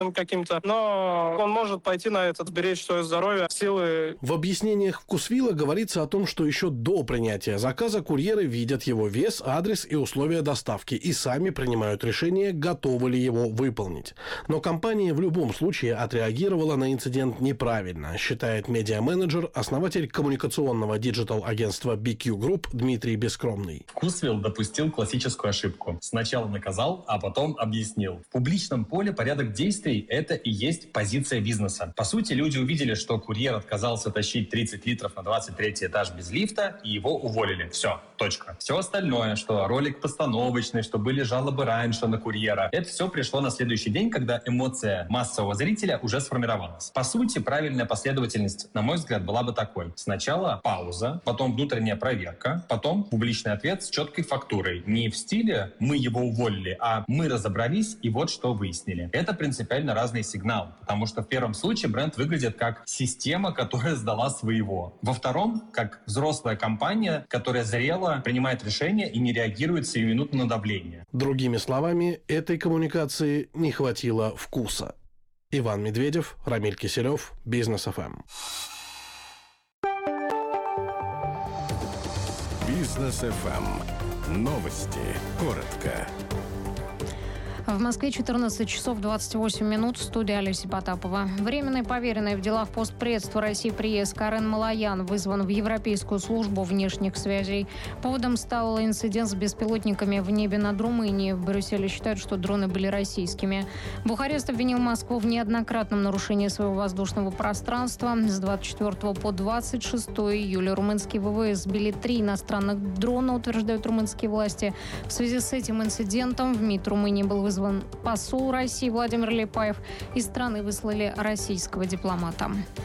каким-то, но он может пойти на это, сберечь свое здоровье, силы. В объяснениях вкусвилла говорится о том, что еще до принятия заказа курьеры видят его вес, адрес и условия доставки и сами принимают решение, готовы ли его выполнить. Но компания в любом случае отреагировала на инцидент неправильно, считает медиа-менеджер, основатель коммуникационного диджитал-агентства BQ Group Дмитрий Бескромный. Вкусвилл допустил классическую ошибку. Сначала наказал, а потом объяснил. В публичном поле порядок действий – это и есть позиция бизнеса. По сути, люди увидели, что курьер отказался тащить 30 литров на 23-й этаж без лифта, и его уволили. Все, точка. Все остальное, что ролик постановочный, что были жалобы раньше на курьера, это все пришло на следующий день, когда эмоция массового зрителя уже сформировалась. По сути, правильная последовательность, на мой взгляд, была бы такой. Сначала пауза, потом внутренняя проверка, потом публичный ответ с четкой фактурой. Не в стиле «мы его уволили», а «мы разобрались и вот что выяснили». Это принципиально разный сигнал, потому что в первом случае бренд выглядит как система, которая сдала своего. Во втором, как взрослая компания, которая зрело принимает решения и не реагирует сиюминутно на давление. Другими словами, этой коммуникации не хватило вкуса. Иван Медведев, Рамиль Киселев, Бизнес ФМ. Бизнес ФМ. Новости. Коротко. В Москве 14 часов 28 минут. В студии Олеся Потапова. Временный поверенный в делах постпредства России при ЕС Карен Малаян вызван в Европейскую службу внешних связей. Поводом стал инцидент с беспилотниками в небе над Румынией. В Брюсселе считают, что дроны были российскими. Бухарест обвинил Москву в неоднократном нарушении своего воздушного пространства. С 24 по 26 июля румынские ВВС сбили 3 иностранных дрона, утверждают румынские власти. В связи с этим инцидентом в МИД Румынии был вызван посол России Владимир Липаев. Из страны выслали российского дипломата.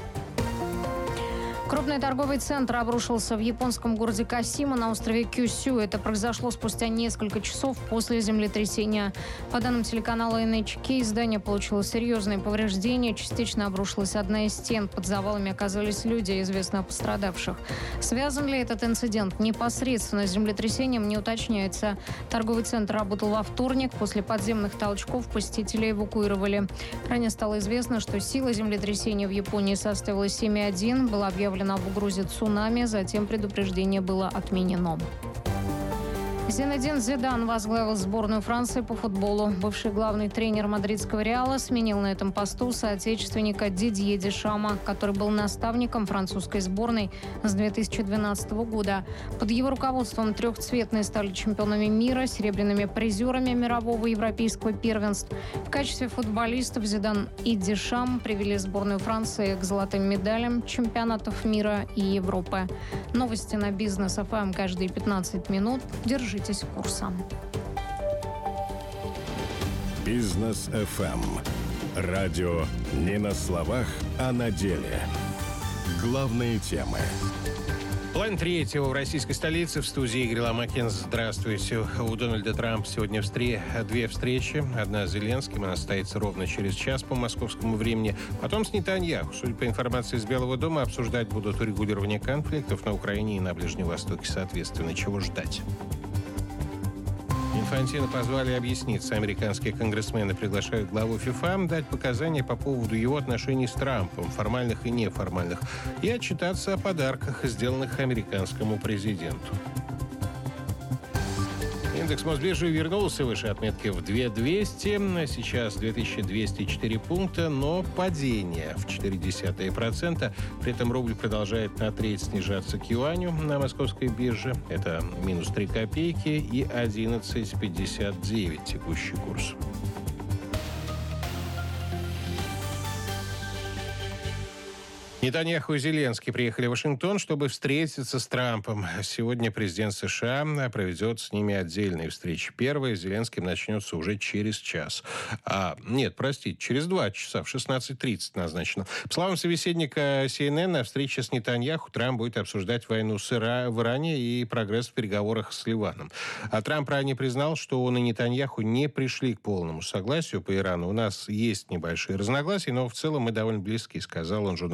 Крупный торговый центр обрушился в японском городе Касима на острове Кюсю. Это произошло спустя несколько часов после землетрясения. По данным телеканала NHK, здание получило серьезные повреждения. Частично обрушилась одна из стен. Под завалами оказались люди, известно о пострадавших. Связан ли этот инцидент непосредственно с землетрясением, не уточняется. Торговый центр работал во вторник. После подземных толчков посетителей эвакуировали. Ранее стало известно, что сила землетрясения в Японии составила 7,1. Была объявлена об угрозе цунами, затем предупреждение было отменено. Зинедин Зидан возглавил сборную Франции по футболу. Бывший главный тренер мадридского Реала сменил на этом посту соотечественника Дидье Дешама, который был наставником французской сборной с 2012 года. Под его руководством трехцветные стали чемпионами мира, серебряными призерами мирового и европейского первенств. В качестве футболистов Зидан и Дешам привели сборную Франции к золотым медалям чемпионатов мира и Европы. Новости на Бизнес ФМ каждые 15 минут. Держитесь курса. Бизнес ФМ. Радио не на словах, а на деле. Главные темы. План третьего в российской столице. В студии Игорь Ломакин. Здравствуйте. У Дональда Трампа сегодня две встречи. Одна с Зеленским. Она состоится ровно через час по московскому времени. Потом с Нетаньяху. Судя по информации из Белого дома, обсуждать будут урегулирование конфликтов на Украине и на Ближнем Востоке. Соответственно, чего ждать? Инфантино позвали объясниться. Американские конгрессмены приглашают главу ФИФА дать показания по поводу его отношений с Трампом, формальных и неформальных, и отчитаться о подарках, сделанных американскому президенту. Индекс Мосбиржи вернулся выше отметки в 2200, сейчас 2204 пункта, но падение в 0,4%. При этом рубль продолжает на треть снижаться к юаню на московской бирже. Это минус 3 копейки и 11,59 текущий курс. Нетаньяху и Зеленский приехали в Вашингтон, чтобы встретиться с Трампом. Сегодня президент США проведет с ними отдельные встречи. Первая с Зеленским начнется уже через час. Через 2 часа, в 16:30 назначено. По словам собеседника CNN, на встрече с Нетаньяху Трамп будет обсуждать войну в Иране и прогресс в переговорах с Ливаном. А Трамп ранее признал, что он и Нетаньяху не пришли к полному согласию по Ирану. У нас есть небольшие разногласия, но в целом мы довольно близки, сказал он журналистам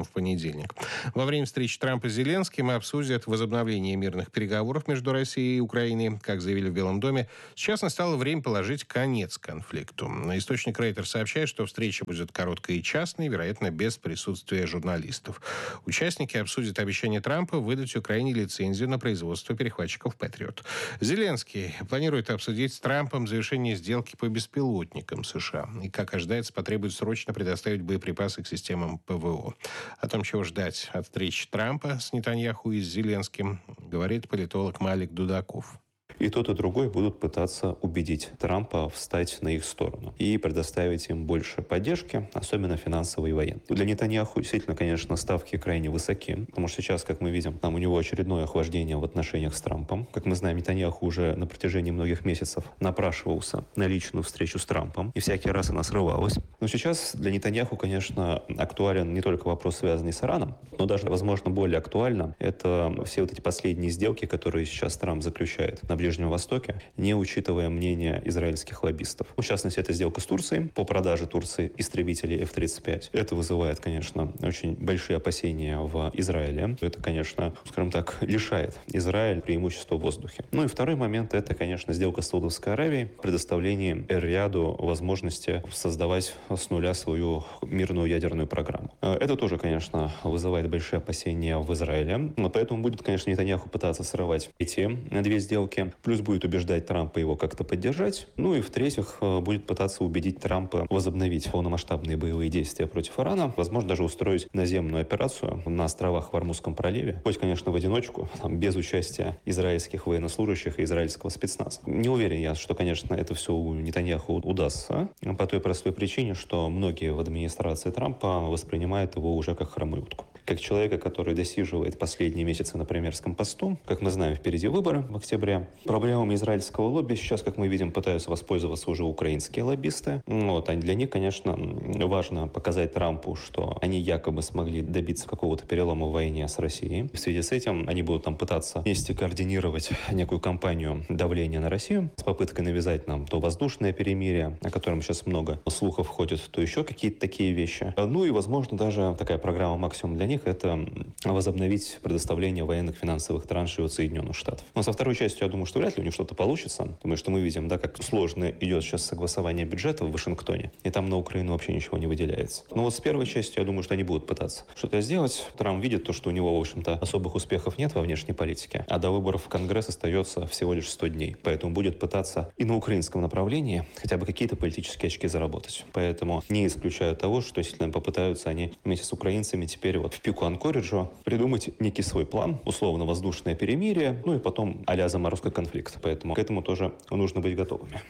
в понедельник. Во время встречи Трампа с Зеленским обсудят возобновление мирных переговоров между Россией и Украиной. Как заявили в Белом доме, сейчас настало время положить конец конфликту. Источник Рейтер сообщает, что встреча будет короткой и частной, вероятно, без присутствия журналистов. Участники обсудят обещание Трампа выдать Украине лицензию на производство перехватчиков «Патриот». Зеленский планирует обсудить с Трампом завершение сделки по беспилотникам США. И, как ожидается, потребует срочно предоставить боеприпасы к системам ПВО. О том, чего ждать от встречи Трампа с Нетаньяху и с Зеленским, говорит политолог Малик Дудаков. И тот, и другой будут пытаться убедить Трампа встать на их сторону и предоставить им больше поддержки, особенно финансовой и военной. Для Нетаньяху действительно, конечно, ставки крайне высоки, потому что сейчас, как мы видим, там у него очередное охлаждение в отношениях с Трампом. Как мы знаем, Нетаньяху уже на протяжении многих месяцев напрашивался на личную встречу с Трампом, и всякий раз она срывалась. Но сейчас для Нетаньяху, конечно, актуален не только вопрос, связанный с Ираном, но даже, возможно, более актуально это все вот эти последние сделки, которые сейчас Трамп заключает на Ближнем Востоке, не учитывая мнение израильских лоббистов. В частности, это сделка с Турцией по продаже Турции истребителей F-35. Это вызывает, конечно, очень большие опасения в Израиле. Это, конечно, скажем так, лишает Израиль преимущества в воздухе. Ну и второй момент — это, конечно, сделка с Саудовской Аравией, предоставление Эр-Рияду возможности создавать с нуля свою мирную ядерную программу. Это тоже, конечно, вызывает большие опасения в Израиле. Но поэтому будет, конечно, Нетаньяху пытаться срывать эти две сделки. Плюс будет убеждать Трампа его как-то поддержать. Ну и в-третьих, будет пытаться убедить Трампа возобновить полномасштабные боевые действия против Ирана. Возможно, даже устроить наземную операцию на островах в Ормузском проливе. Хоть, конечно, в одиночку, без участия израильских военнослужащих и израильского спецназа. Не уверен я, что, конечно, это все у Нетаньяху удастся. По той простой причине, что многие в администрации Трампа воспринимают его уже как хромую утку. Как человека, который досиживает последние месяцы на премьерском посту. Как мы знаем, впереди выборы в октябре. Проблемами израильского лобби сейчас, как мы видим, пытаются воспользоваться уже украинские лоббисты. А для них, конечно, важно показать Трампу, что они якобы смогли добиться какого-то перелома в войне с Россией. В связи с этим они будут там пытаться вместе координировать некую кампанию давления на Россию с попыткой навязать нам то воздушное перемирие, о котором сейчас много слухов ходит, то еще какие-то такие вещи. Ну и, возможно, даже такая программа максимум для них — это возобновить предоставление военных финансовых траншей от Соединенных Штатов. Но со второй частью, я думаю, что вряд ли у них что-то получится, потому что мы видим, да, как сложно идет сейчас согласование бюджета в Вашингтоне, и там на Украину вообще ничего не выделяется. Но вот с первой частью, я думаю, что они будут пытаться что-то сделать. Трамп видит то, что у него, в общем-то, особых успехов нет во внешней политике, а до выборов в Конгресс остается всего лишь 100 дней. Поэтому будет пытаться и на украинском направлении хотя бы какие-то политические очки заработать. Поэтому не исключаю того, что действительно попытаются они вместе с украинцами теперь вот в пику Анкориджа придумать некий свой план, условно воздушное перемирие, ну и потом а-ля заморозка конфликта. Поэтому к этому тоже нужно быть готовыми.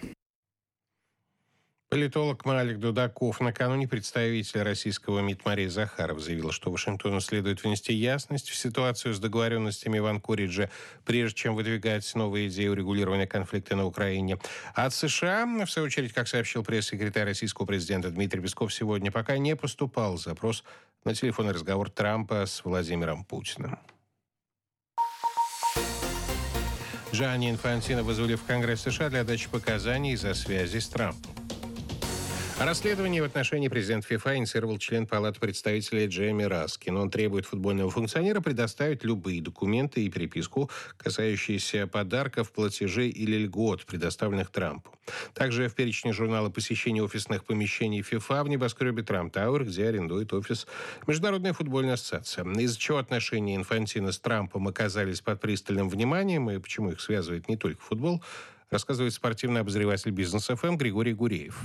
Политолог Малик Дудаков. Накануне представитель российского МИД Мария Захарова заявила, что Вашингтону следует внести ясность в ситуацию с договоренностями в Анкоридже, прежде чем выдвигать новые идеи урегулирования конфликта на Украине. А от США, в свою очередь, как сообщил пресс-секретарь российского президента Дмитрий Песков сегодня, пока не поступал запрос на телефонный разговор Трампа с Владимиром Путиным. Джанни Инфантино вызвали в Конгресс США для дачи показаний из-за связи с Трампом. Расследование в отношении президента ФИФА инициировал член Палаты представителей Джейми Раскин. Он требует футбольного функционера предоставить любые документы и переписку, касающиеся подарков, платежей или льгот, предоставленных Трампу. Также в перечне журнала посещения офисных помещений ФИФА в небоскребе Трамп Тауэр, где арендует офис Международная футбольная ассоциация. Из-за чего отношения Инфантино с Трампом оказались под пристальным вниманием и почему их связывает не только футбол, рассказывает спортивный обозреватель Бизнес ФМ Григорий Гуреев.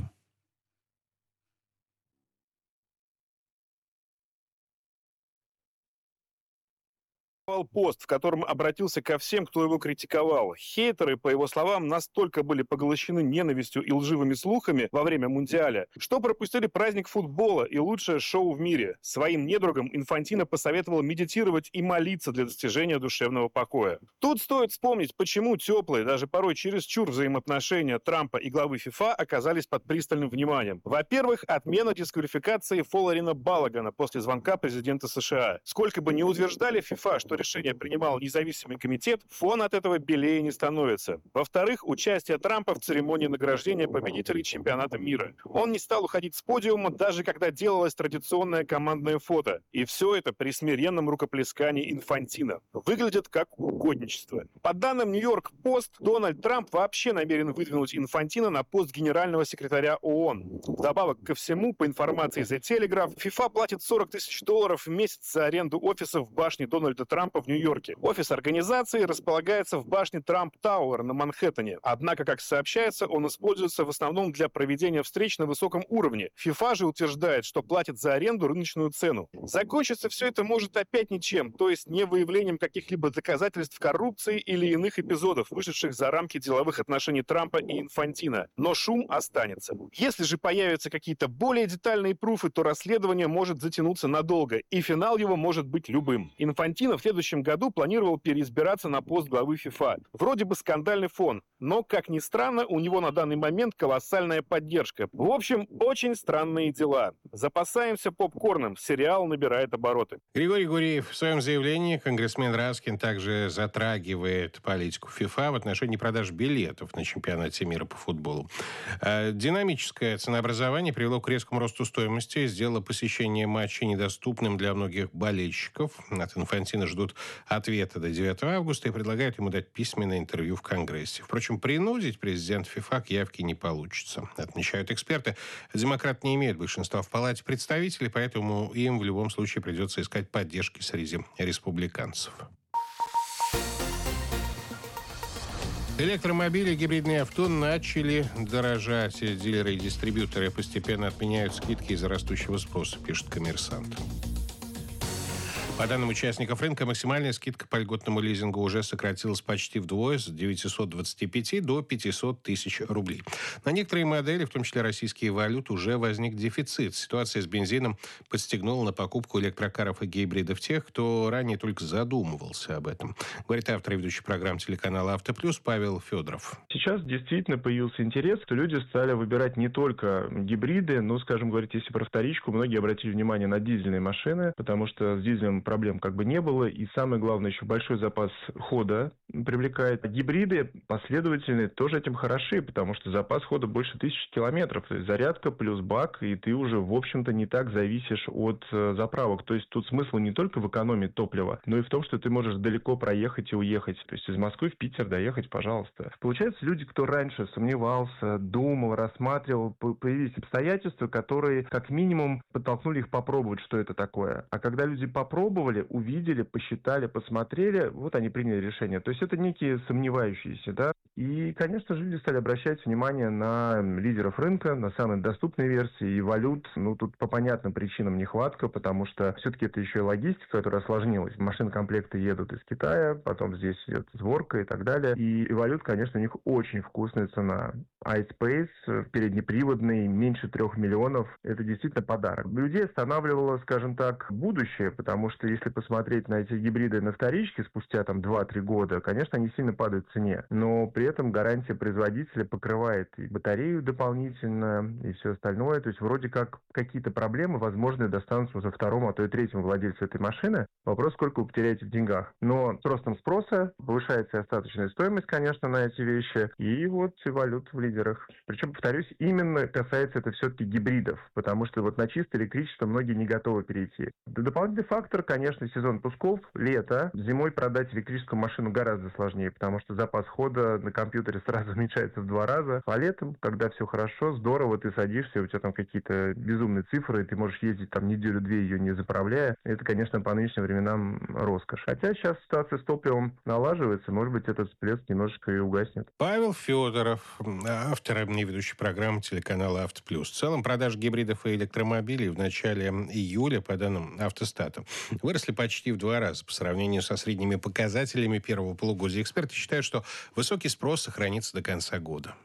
Пост, в котором обратился ко всем, кто его критиковал. Хейтеры, по его словам, настолько были поглощены ненавистью и лживыми слухами во время Мундиаля, что пропустили праздник футбола и лучшее шоу в мире. Своим недругам Инфантино посоветовал медитировать и молиться для достижения душевного покоя. Тут стоит вспомнить, почему теплые, даже порой чересчур взаимоотношения Трампа и главы ФИФА оказались под пристальным вниманием. Во-первых, отмена дисквалификации Фоларина Балагана после звонка президента США. Сколько бы ни утверждали ФИФА, что решение принимал независимый комитет, фон от этого белее не становится. Во-вторых, участие Трампа в церемонии награждения победителей чемпионата мира. Он не стал уходить с подиума, даже когда делалось традиционное командное фото. И все это при смиренном рукоплескании Инфантино. Выглядит как угодничество. По данным Нью-Йорк Пост, Дональд Трамп вообще намерен выдвинуть Инфантино на пост генерального секретаря ООН. Вдобавок ко всему, по информации The Telegraph, FIFA платит $40 тысяч в месяц за аренду офиса в башне Дональда Трампа в Нью-Йорке. Офис организации располагается в башне Трамп Тауэр на Манхэттене. Однако, как сообщается, он используется в основном для проведения встреч на высоком уровне. FIFA же утверждает, что платит за аренду рыночную цену. Закончиться все это может опять ничем, то есть не выявлением каких-либо доказательств коррупции или иных эпизодов, вышедших за рамки деловых отношений Трампа и Инфантино. Но шум останется. Если же появятся какие-то более детальные пруфы, то расследование может затянуться надолго, и финал его может быть любым. Инфантино в следующем году планировал переизбираться на пост главы ФИФА. Вроде бы скандальный фон, но, как ни странно, у него на данный момент колоссальная поддержка. В общем, очень странные дела. Запасаемся попкорном, сериал набирает обороты. Григорий Гуреев в своем заявлении, конгрессмен Раскин, также затрагивает политику ФИФА в отношении продаж билетов на чемпионате мира по футболу. Динамическое ценообразование привело к резкому росту стоимости, сделало посещение матчей недоступным для многих болельщиков. От Инфантино ждут ответа до 9 августа и предлагают ему дать письменное интервью в Конгрессе. Впрочем, принудить президента ФИФА к явке не получится. Отмечают эксперты. Демократы не имеют большинства в Палате представителей, поэтому им в любом случае придется искать поддержки среди республиканцев. Электромобили и гибридные авто начали дорожать. Дилеры и дистрибьюторы постепенно отменяют скидки из-за растущего спроса, пишет «Коммерсант». По данным участников рынка, максимальная скидка по льготному лизингу уже сократилась почти вдвое, с 925 до 500 тысяч рублей. На некоторые модели, в том числе российские валюты, уже возник дефицит. Ситуация с бензином подстегнула на покупку электрокаров и гибридов тех, кто ранее только задумывался об этом. Говорит автор и ведущий программ телеканала «Автоплюс» Павел Федоров. Сейчас действительно появился интерес, что люди стали выбирать не только гибриды, но, скажем, говорить, если про вторичку, многие обратили внимание на дизельные машины, потому что с дизелем проблем как бы не было, и самое главное, еще большой запас хода привлекает. Гибриды последовательные тоже этим хороши, потому что запас хода больше 1000 километров, то есть зарядка плюс бак, и ты уже, в общем-то, не так зависишь от заправок. То есть тут смысл не только в экономии топлива, но и в том, что ты можешь далеко проехать и уехать. То есть из Москвы в Питер доехать, пожалуйста. Получается, люди, кто раньше сомневался, думал, рассматривал, появились обстоятельства, которые как минимум подтолкнули их попробовать, что это такое. А когда люди попробовали, увидели, посчитали, посмотрели, вот они приняли решение. То есть это некие сомневающиеся, да. И, конечно же, люди стали обращать внимание на лидеров рынка, на самые доступные версии и валют. Ну, тут по понятным причинам нехватка, потому что все-таки это еще и логистика, которая осложнилась. Машин-комплекты едут из Китая, потом здесь идет сборка и так далее. И валют, конечно, у них очень вкусная цена. iSpace, переднеприводный, меньше 3 миллионов. Это действительно подарок. Людей останавливало, скажем так, будущее, потому что если посмотреть на эти гибриды на вторичке спустя там 2-3 года, конечно, они сильно падают в цене. Но при этом гарантия производителя покрывает и батарею дополнительно, и все остальное. То есть вроде как какие-то проблемы, возможно, достанутся уже второму, а то и третьему владельцу этой машины. Вопрос, сколько вы потеряете в деньгах. Но с ростом спроса повышается и остаточная стоимость, конечно, на эти вещи. И вот и валют в лидерах. Причем, повторюсь, именно касается это все-таки гибридов, потому что вот на чистое электричество многие не готовы перейти. Дополнительный фактор, конечно, сезон пусков, лето. Зимой продать электрическую машину гораздо сложнее, потому что запас хода на компьютере сразу уменьшается в 2 раза. А летом, когда все хорошо, здорово, ты садишься, у тебя там какие-то безумные цифры, ты можешь ездить там неделю-две ее не заправляя. Это, конечно, по нынешним временам роскошь. Хотя сейчас ситуация с топливом налаживается, может быть, этот всплеск немножечко и угаснет. Павел Федоров, автор и ведущий программы телеканала «Автоплюс». В целом, продажи гибридов и электромобилей в начале июля, по данным Автостата, выросли почти в 2 раза по сравнению со средними показателями первого полугодия. Эксперты считают, что высокий спрос сохранится до конца года.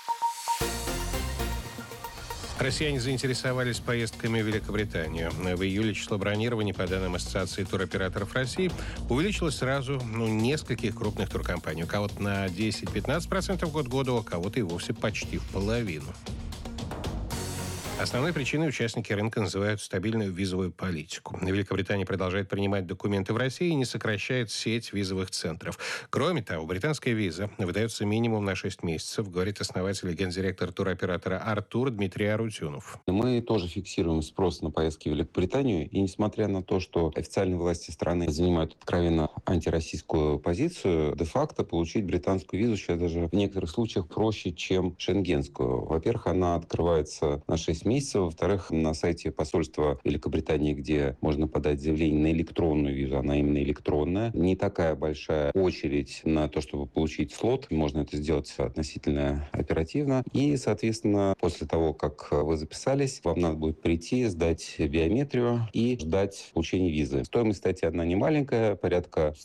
Россияне заинтересовались поездками в Великобританию. В июле число бронирований, по данным Ассоциации туроператоров России, увеличилось сразу нескольких крупных туркомпаний. У кого-то на 10-15% год к году, а у кого-то и вовсе почти в половину. Основной причиной участники рынка называют стабильную визовую политику. Великобритания продолжает принимать документы в России и не сокращает сеть визовых центров. Кроме того, британская виза выдается минимум на 6 месяцев, говорит основатель и гендиректор туроператора «Артур» Дмитрий Арутюнов. Мы тоже фиксируем спрос на поездки в Великобританию. И несмотря на то, что официальные власти страны занимают откровенно антироссийскую позицию, де-факто получить британскую визу сейчас даже в некоторых случаях проще, чем шенгенскую. Во-первых, она открывается на 6 месяцев. Во-вторых, на сайте посольства Великобритании, где можно подать заявление на электронную визу, она именно электронная. Не такая большая очередь на то, чтобы получить слот. Можно это сделать относительно оперативно. И, соответственно, после того, как вы записались, вам надо будет прийти, сдать биометрию и ждать получения визы. Стоимость, кстати, она не маленькая, порядка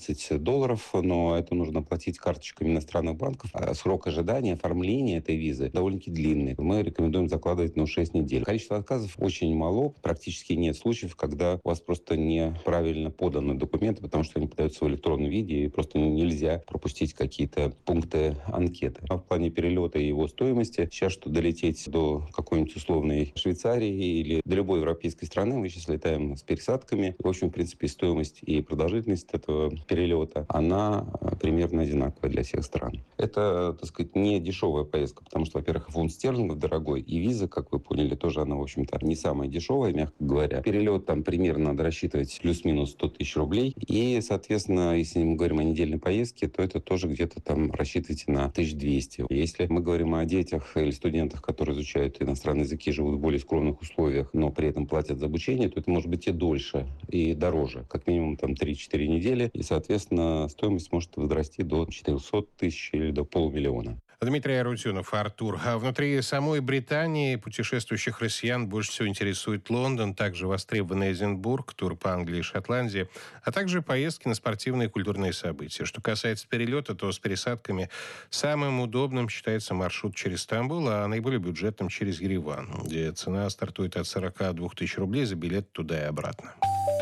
$130, но это нужно платить карточками иностранных банков. А срок ожидания, оформления этой визы довольно-таки длинный. Мы рекомендуем закладывать 6 недель. Количество отказов очень мало. Практически нет случаев, когда у вас просто неправильно поданы документы, потому что они подаются в электронном виде, и просто нельзя пропустить какие-то пункты анкеты. А в плане перелета и его стоимости, сейчас, что долететь до какой-нибудь условной Швейцарии или до любой европейской страны, мы сейчас летаем с пересадками. В общем, в принципе, стоимость и продолжительность этого перелета, она примерно одинаковая для всех стран. Это, так сказать, не дешевая поездка, потому что, во-первых, фунт стерлингов дорогой, и виза, как вы поняли, тоже она, в общем-то, не самая дешевая, мягко говоря. Перелет там примерно надо рассчитывать плюс-минус 100 тысяч рублей. И, соответственно, если мы говорим о недельной поездке, то это тоже где-то там рассчитывайте на 1200. Если мы говорим о детях или студентах, которые изучают иностранные языки, живут в более скромных условиях, но при этом платят за обучение, то это может быть и дольше, и дороже. Как минимум там 3-4 недели. И, соответственно, стоимость может возрасти до 400 тысяч или до $500 000. Дмитрий Арутюнов, Артур. А внутри самой Британии путешествующих россиян больше всего интересует Лондон, также востребованный Эдинбург, тур по Англии и Шотландии, а также поездки на спортивные и культурные события. Что касается перелета, то с пересадками самым удобным считается маршрут через Стамбул, а наиболее бюджетным через Ереван, где цена стартует от 42 тысяч рублей за билет туда и обратно.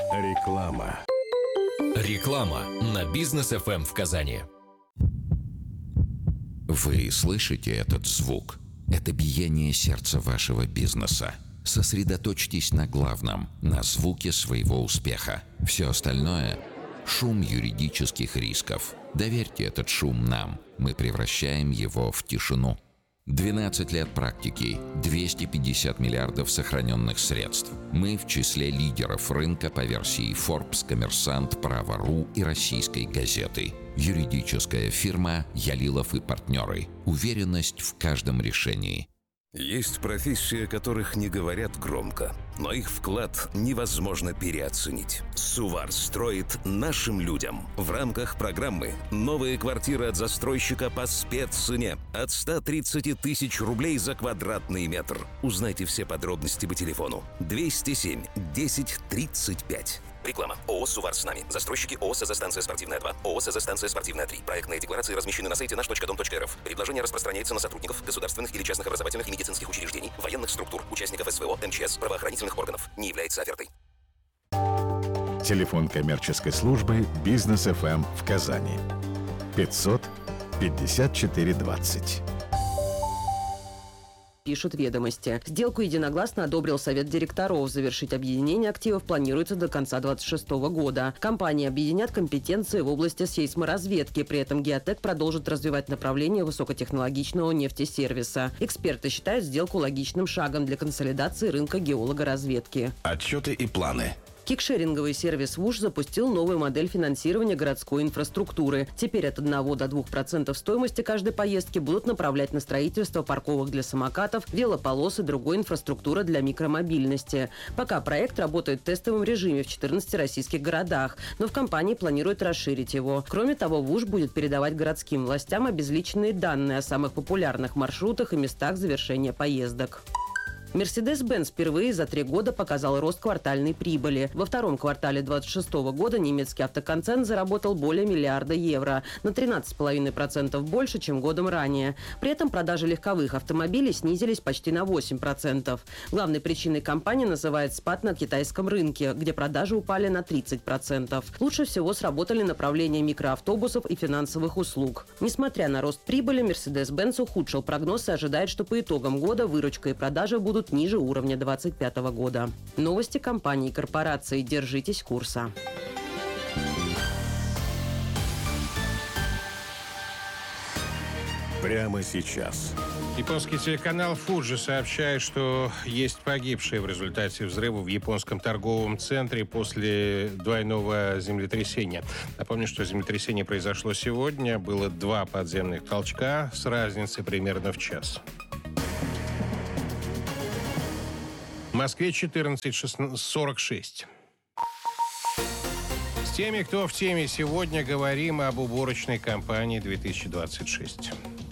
Реклама. Реклама на Бизнес ФМ в Казани. Вы слышите этот звук? Это биение сердца вашего бизнеса. Сосредоточьтесь на главном, на звуке своего успеха. Все остальное – шум юридических рисков. Доверьте этот шум нам. Мы превращаем его в тишину. 12 лет практики, 250 миллиардов сохраненных средств. Мы в числе лидеров рынка по версии Forbes, Коммерсант, Право.ру и Российской газеты. Юридическая фирма «Ялилов и партнеры». Уверенность в каждом решении. Есть профессии, о которых не говорят громко, но их вклад невозможно переоценить. Сувар строит нашим людям. В рамках программы новые квартиры от застройщика по спеццене от 130 тысяч рублей за квадратный метр. Узнайте все подробности по телефону 207 10 35. Реклама. ООО «Сувар с нами». Застройщики ООО «СЗ-станция спортивная 2», ООО «СЗ-станция спортивная 3». Проектные декларации размещены на сайте наш.дом.рф. Предложение распространяется на сотрудников государственных или частных образовательных и медицинских учреждений, военных структур, участников СВО, МЧС, правоохранительных органов. Не является офертой. Телефон коммерческой службы «Бизнес ФМ» в Казани. 500 54 20. Пишут «Ведомости». Сделку единогласно одобрил Совет директоров. Завершить объединение активов планируется до конца 2026 года. Компании объединят компетенции в области сейсморазведки. При этом Геотек продолжит развивать направление высокотехнологичного нефтесервиса. Эксперты считают сделку логичным шагом для консолидации рынка геологоразведки. Отчеты и планы. Кикшеринговый сервис ВУШ запустил новую модель финансирования городской инфраструктуры. Теперь от 1 до 2% стоимости каждой поездки будут направлять на строительство парковок для самокатов, велополос и другой инфраструктуры для микромобильности. Пока проект работает в тестовом режиме в 14 российских городах, но в компании планируют расширить его. Кроме того, ВУШ будет передавать городским властям обезличенные данные о самых популярных маршрутах и местах завершения поездок. Mercedes-Benz впервые за 3 года показал рост квартальной прибыли. Во втором квартале 2026 года немецкий автоконцерн заработал более миллиарда евро, на 13,5% больше, чем годом ранее. При этом продажи легковых автомобилей снизились почти на 8%. Главной причиной компания называет спад на китайском рынке, где продажи упали на 30%. Лучше всего сработали направления микроавтобусов и финансовых услуг. Несмотря на рост прибыли, Mercedes-Benz ухудшил прогноз и ожидает, что по итогам года выручка и продажи будут будут ниже уровня 2025 года. Новости компаний и корпораций. Держитесь курса. Прямо сейчас. Японский телеканал Fuji сообщает, что есть погибшие в результате взрыва в японском торговом центре после двойного землетрясения. Напомню, что землетрясение произошло сегодня. Было 2 подземных толчка с разницей примерно в час. В Москве 14:46. С теми, кто в теме, сегодня говорим об уборочной кампании 2026.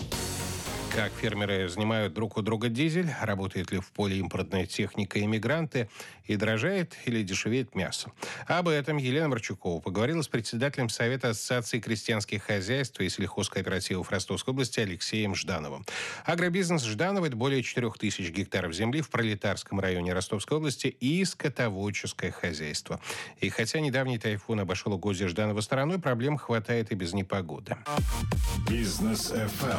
Как фермеры занимают друг у друга дизель, работает ли в поле импортная техника и мигранты, и дорожает или дешевеет мясо. Об этом Елена Марчукова поговорила с председателем Совета Ассоциации крестьянских хозяйств и сельхозкооперативов Ростовской области Алексеем Ждановым. Агробизнес Жданова – это более 4000 гектаров земли в Пролетарском районе Ростовской области и скотоводческое хозяйство. И хотя недавний тайфун обошел угодья Жданова стороной, проблем хватает и без непогоды. Бизнес FM.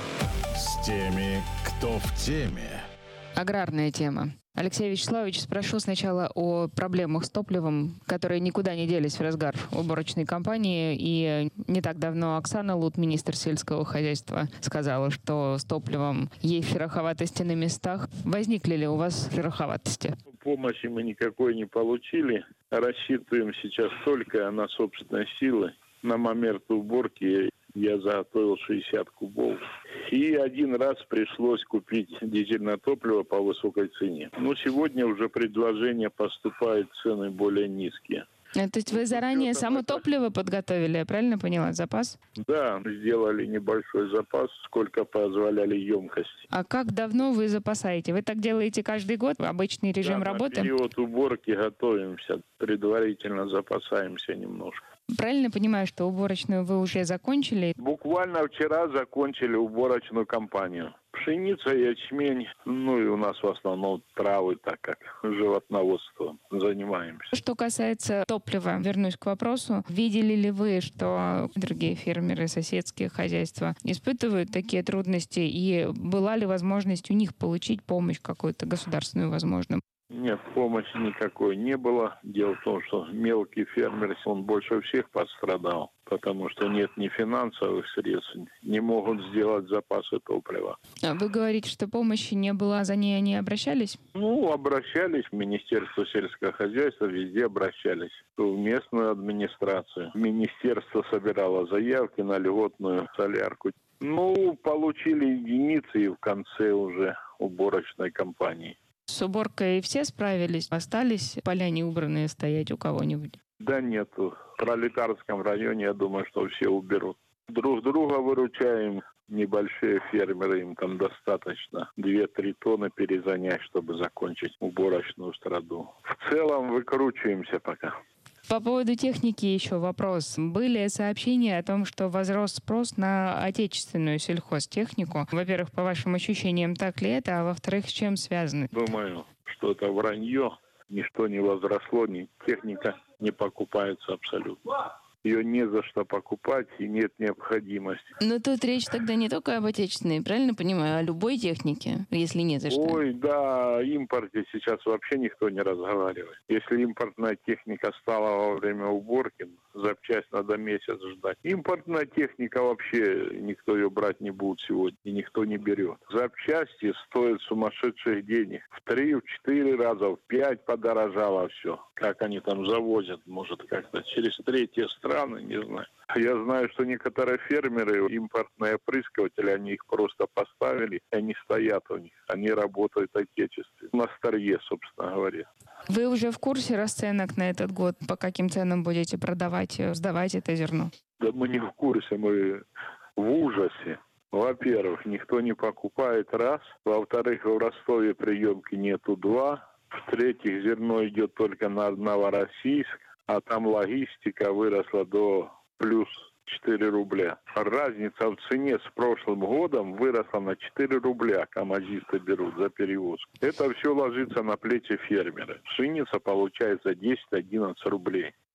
С теми, кто в теме. Аграрная тема. Алексей Вячеславович, спрошу сначала о проблемах с топливом, которые никуда не делись в разгар уборочной кампании. И не так давно Оксана Лут, министр сельского хозяйства, сказала, что с топливом есть шероховатости на местах. Возникли ли у вас шероховатости? Помощи мы никакой не получили. Рассчитываем сейчас только на собственные силы. На момент уборки я заготовил 60 кубов. И один раз пришлось купить дизельное топливо по высокой цене. Но сегодня уже предложения поступают, цены более низкие. То есть вы заранее само топливо подготовили, я правильно поняла, запас? Да, сделали небольшой запас, сколько позволяли емкости. А как давно вы запасаете? Вы так делаете каждый год? Обычный режим работы? На период уборки готовимся, предварительно запасаемся немножко. Правильно понимаю, что уборочную вы уже закончили? Буквально вчера закончили уборочную кампанию. Пшеница, ячмень, ну и у нас в основном травы, так как животноводством занимаемся. Что касается топлива, вернусь к вопросу. Видели ли вы, что другие фермеры, соседские хозяйства испытывают такие трудности? И была ли возможность у них получить помощь какую-то государственную, возможно? Нет, помощи никакой не было. Дело в том, что мелкий фермер, он больше всех пострадал, потому что нет ни финансовых средств, не могут сделать запасы топлива. А вы говорите, что помощи не было, за ней они обращались? Ну, обращались в Министерство сельского хозяйства, везде обращались. В местную администрацию. Министерство собирало заявки на льготную солярку. Ну, получили единицы и в конце уже уборочной кампании. С уборкой все справились? Остались поля не убранные стоять у кого-нибудь? Да нет, в Пролетарском районе, я думаю, что все уберут. Друг друга выручаем, небольшие фермеры, им там достаточно 2-3 тонны перезанять, чтобы закончить уборочную страду. В целом выкручиваемся пока. По поводу техники еще вопрос. Были сообщения о том, что возрос спрос на отечественную сельхозтехнику? Во-первых, по вашим ощущениям, так ли это? А во-вторых, с чем связано? Думаю, что это вранье. Ничто не возросло, ни техника не покупается абсолютно. Ее не за что покупать и нет необходимости. Но тут речь тогда не только об отечественной, правильно понимаю, а о любой технике, если не за что. Ой, да, о импорте сейчас вообще никто не разговаривает. Если импортная техника стала во время уборки, запчасть надо месяц ждать. Импортная техника вообще никто ее брать не будет сегодня, и никто не берет. Запчасти стоят сумасшедших денег. В 3-4 раза, в 5 подорожало все. Как они там завозят, может, как-то через третьи страны, не знаю. Я знаю, что некоторые фермеры, импортные опрыскиватели, они их просто поставили, и они стоят у них. Они работают отечественно. На старье, собственно говоря. Вы уже в курсе расценок на этот год? По каким ценам будете продавать, сдавать это зерно? Да мы не в курсе, мы в ужасе. Во-первых, никто не покупает, раз. Во-вторых, в Ростове приемки нету, два. В-третьих, зерно идет только на Новороссийск, а там логистика выросла до плюс 4 рубля. Разница в цене с прошлым годом выросла на 4 рубля, камазисты берут за перевозку. Это все ложится на плечи фермера. Пшеница получается 10-11 рублей.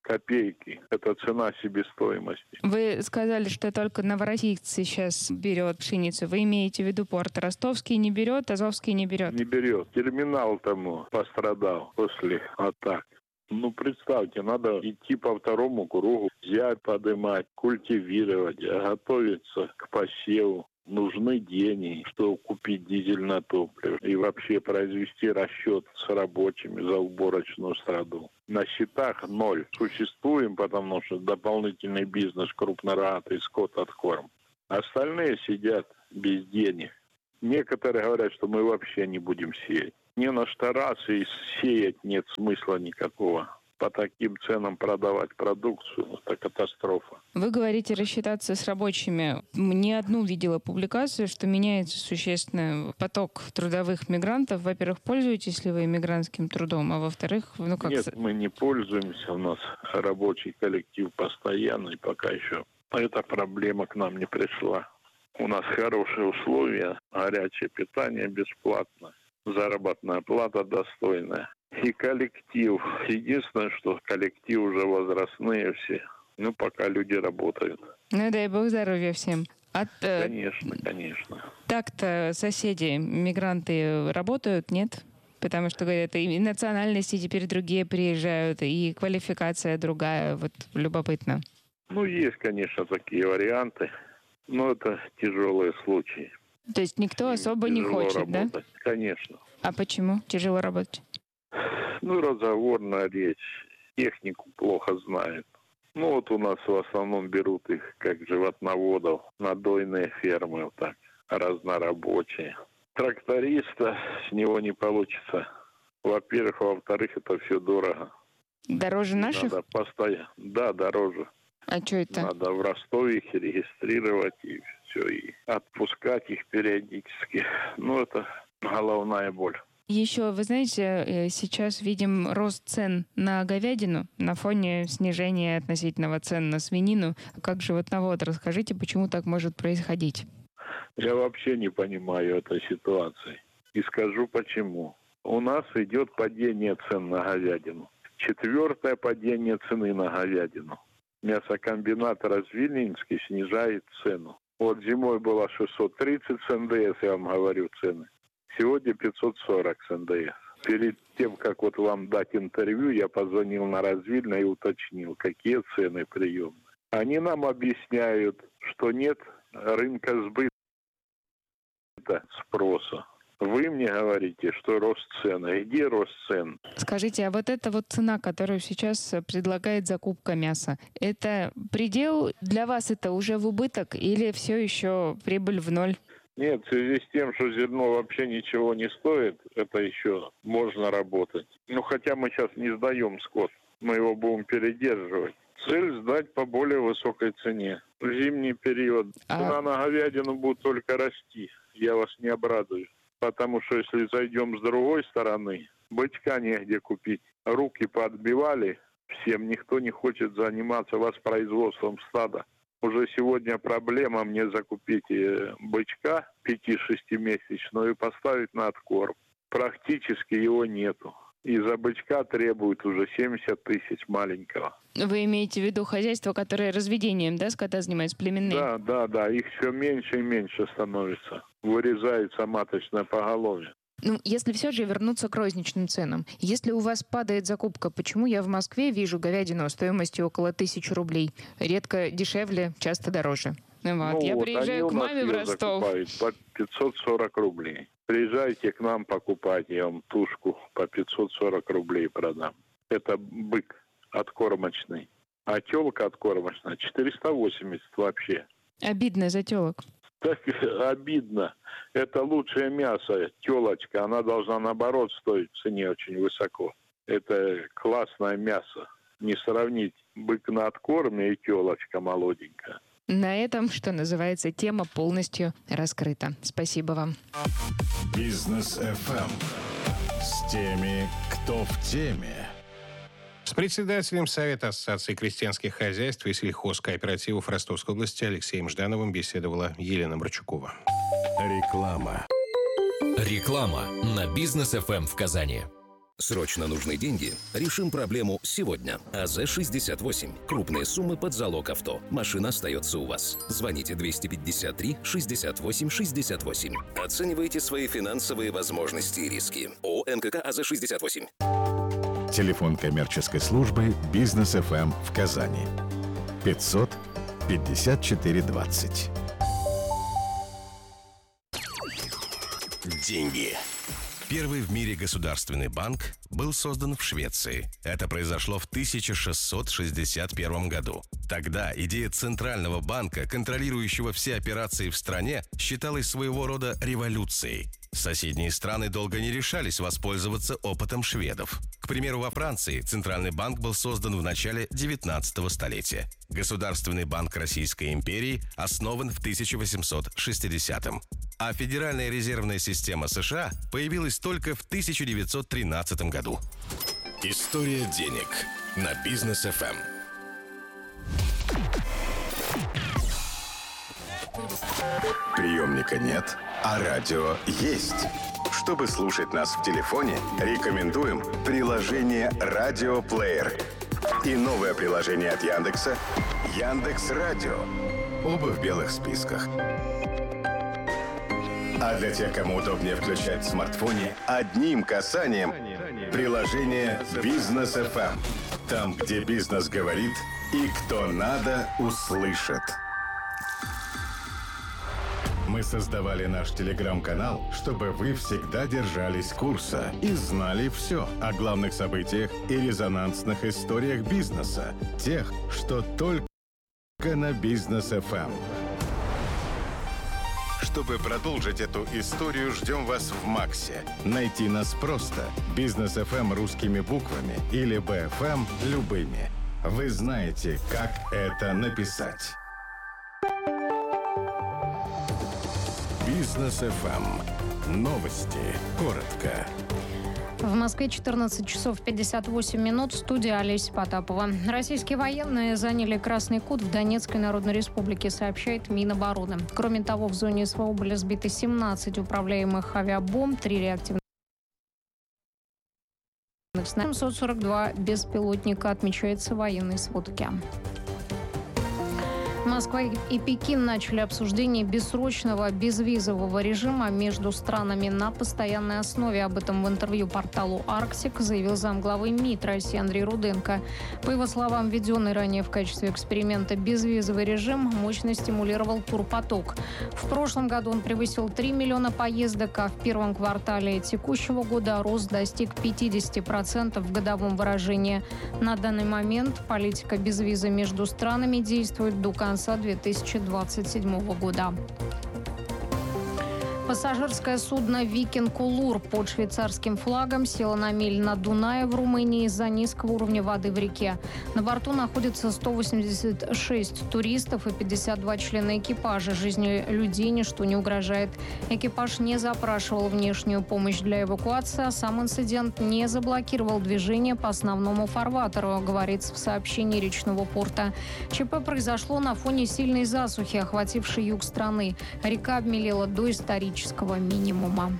копейки. Это цена себестоимости. Вы сказали, что только Новороссийск сейчас берет пшеницу. Вы имеете в виду порт Ростовский не берет, Азовский не берет? Не берет. Терминал тому пострадал после атак. Представьте, надо идти по второму кругу, взять, подымать, культивировать, готовиться к посеву. Нужны деньги, чтобы купить дизельное топливо и вообще произвести расчет с рабочими за уборочную страду. На счетах 0. Существуем, потому что дополнительный бизнес, крупнорогатый скот, откорм. Остальные сидят без денег. Некоторые говорят, что мы вообще не будем сеять. Не на что раз и сеять нет смысла никакого. По таким ценам продавать продукцию – это катастрофа. Вы говорите рассчитаться с рабочими. Не одну видела публикацию, что меняется существенно поток трудовых мигрантов. Во-первых, пользуетесь ли вы мигрантским трудом, а во-вторых, Нет, мы не пользуемся. У нас рабочий коллектив постоянный пока еще. Эта проблема к нам не пришла. У нас хорошие условия, горячее питание бесплатно, заработная плата достойная. И коллектив. Единственное, что коллектив уже возрастные все. Пока люди работают. Дай бог здоровья всем. Конечно. Так-то соседи, мигранты работают, нет? Потому что, говорят, и национальности теперь другие приезжают, и квалификация другая. Любопытно. Есть, конечно, такие варианты. Но это тяжелые случаи. То есть никто особо не хочет, работать. Да? Конечно. А почему тяжело работать? Разговорная речь. Технику плохо знают. У нас в основном берут их как животноводов, надойные фермы, разнорабочие. Тракториста с него не получится. Во-первых, во-вторых, это все дорого. Дороже наших? Надо постоянно. Да, дороже. А что это? Надо в Ростове их регистрировать и все, и отпускать их периодически. Это головная боль. Еще, вы знаете, сейчас видим рост цен на говядину на фоне снижения относительного цен на свинину. Как животновод, расскажите, почему так может происходить? Я вообще не понимаю этой ситуации. И скажу почему. У нас идет падение цен на говядину. 4-е падение цены на говядину. Мясокомбинат Развильнинский снижает цену. Зимой было 630 с НДС, я вам говорю, цены. Сегодня 540 с НДС. Перед тем, как вам дать интервью, я позвонил на Развильно и уточнил, какие цены приемные. Они нам объясняют, что нет рынка сбыта, спроса. Вы мне говорите, что рост цен. А где рост цен? Скажите, а эта цена, которую сейчас предлагает закупка мяса, это предел? Для вас это уже в убыток или все еще прибыль в ноль? Нет, в связи с тем, что зерно вообще ничего не стоит, это еще можно работать. Хотя мы сейчас не сдаем скот, мы его будем передерживать. Цель сдать по более высокой цене. В зимний период цена на говядину будет только расти. Я вас не обрадую. Потому что если зайдем с другой стороны, бычка негде купить. Руки подбивали всем, никто не хочет заниматься воспроизводством стада. Уже сегодня проблема мне закупить бычка 5-6-месячного и поставить на откорм. Практически его нету. И за бычка требуют уже 70 тысяч маленького. Вы имеете в виду хозяйство, которое разведением, скота занимается, племенные? Да. Их все меньше и меньше становится. Вырезается маточное поголовье. Если все же вернуться к розничным ценам. Если у вас падает закупка, почему я в Москве вижу говядину стоимостью около 1000 рублей? Редко дешевле, часто дороже. Я приезжаю к маме в Ростов. Закупают по 540 рублей. Приезжайте к нам покупать, я вам тушку по 540 рублей продам. Это бык откормочный. А телка откормочная 480 вообще. Обидно за телок. Так обидно. Это лучшее мясо, телочка. Она должна, наоборот, стоить в цене очень высоко. Это классное мясо. Не сравнить бык на откорме и телочка молоденькая. На этом, что называется, тема полностью раскрыта. Спасибо вам. Бизнес FM с теми, кто в теме. С председателем Совета Ассоциации крестьянских хозяйств и сельхозкооперативов Ростовской области Алексеем Ждановым беседовала Елена Марчукова. Реклама на Бизнес FM в Казани. Срочно нужны деньги? Решим проблему сегодня. АЗ-68. Крупные суммы под залог авто. Машина остается у вас. Звоните 253 68 68. Оценивайте свои финансовые возможности и риски. ООО «НКК АЗ-68». Телефон коммерческой службы «Бизнес ФМ» в Казани. 500 54 20. Деньги. Первый в мире государственный банк был создан в Швеции. Это произошло в 1661 году. Тогда идея центрального банка, контролирующего все операции в стране, считалась своего рода революцией. Соседние страны долго не решались воспользоваться опытом шведов. К примеру, во Франции Центральный банк был создан в начале 19 столетия. Государственный банк Российской империи основан в 1860-м. А Федеральная резервная система США появилась только в 1913 году. История денег на Бизнес ФМ. Приемника нет, а радио есть. Чтобы слушать нас в телефоне, рекомендуем приложение «Радиоплеер» и новое приложение от Яндекса «Яндекс.Радио». Оба в белых списках. А для тех, кому удобнее включать в смартфоне, одним касанием приложение «Бизнес ФМ». Там, где бизнес говорит и кто надо, услышит. Мы создавали наш телеграм-канал, чтобы вы всегда держались курса и знали все о главных событиях и резонансных историях бизнеса. Тех, что только на Бизнес ФМ. Чтобы продолжить эту историю, ждем вас в Максе. Найти нас просто. Бизнес ФМ русскими буквами или БФМ любыми. Вы знаете, как это написать. Бизнес ФМ. Новости. Коротко. В Москве 14 часов 58 минут. Студия Олеся Потапова. Российские военные заняли Красный Кут в Донецкой Народной Республике, сообщает Минобороны. Кроме того, в зоне СВО были сбиты 17 управляемых авиабомб, 3 реактивных 742 беспилотника, отмечается в военной сводке. Москва и Пекин начали обсуждение бессрочного безвизового режима между странами на постоянной основе. Об этом в интервью порталу «Арктик» заявил замглавы МИД России Андрей Руденко. По его словам, введенный ранее в качестве эксперимента безвизовый режим мощно стимулировал турпоток. В прошлом году он превысил 3 миллиона поездок, а в первом квартале текущего года рост достиг 50% в годовом выражении. На данный момент политика безвиза между странами действует до конца 2027 года. Пассажирское судно «Викинг Улур» под швейцарским флагом село на мель на Дунае в Румынии из-за низкого уровня воды в реке. На борту находится 186 туристов и 52 члена экипажа. Жизни людей ничто не угрожает. Экипаж не запрашивал внешнюю помощь для эвакуации, а сам инцидент не заблокировал движение по основному фарватеру, говорится в сообщении речного порта. ЧП произошло на фоне сильной засухи, охватившей юг страны. Река обмелела до исторического минимума.